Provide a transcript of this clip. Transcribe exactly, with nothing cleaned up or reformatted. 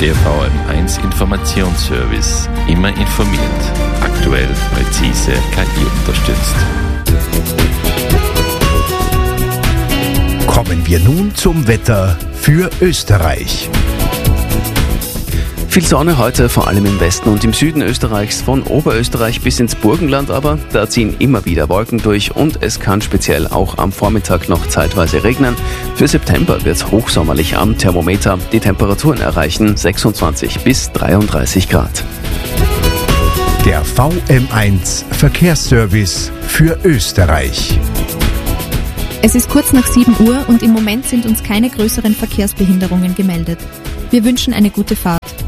Der V M eins Informationsservice. Immer informiert. Aktuell, präzise, K I unterstützt. Kommen wir nun zum Wetter für Österreich. Viel Sonne heute, vor allem im Westen und im Süden Österreichs, von Oberösterreich bis ins Burgenland aber. Da ziehen immer wieder Wolken durch und es kann speziell auch am Vormittag noch zeitweise regnen. Für September wird es hochsommerlich am Thermometer. Die Temperaturen erreichen sechsundzwanzig bis dreiunddreißig Grad. Der V M eins Verkehrsservice für Österreich. Es ist kurz nach sieben Uhr und im Moment sind uns keine größeren Verkehrsbehinderungen gemeldet. Wir wünschen eine gute Fahrt.